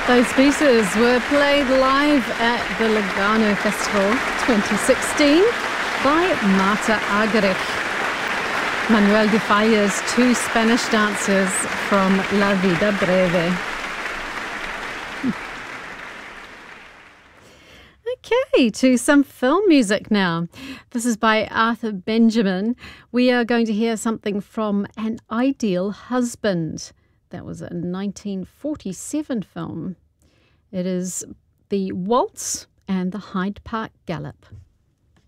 Those pieces were played live at the Lugano Festival 2016 by Marta Argerich. Manuel de Falla's two Spanish dancers from La Vida Breve. Okay, to some film music now. This is by Arthur Benjamin. We are going to hear something from An Ideal Husband. That was a 1947 film. It is The Waltz and the Hyde Park Gallop.